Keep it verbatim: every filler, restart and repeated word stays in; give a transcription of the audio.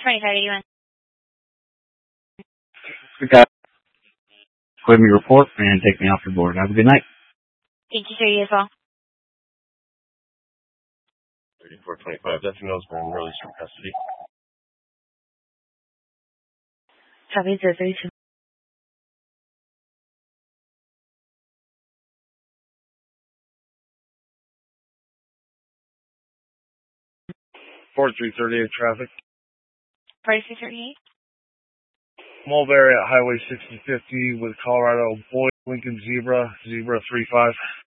twenty-five eighty-one. Okay. Give me a report and take me off your board. Have a good night. Thank you, sir. You as well. thirty-four twenty-five. That's Millsburn released from custody. Copy, zero three two. forty-three thirty-eight traffic. forty-three thirty-eight. Mulberry at Highway sixty fifty with Colorado Boyd, Lincoln Zebra, Zebra three five.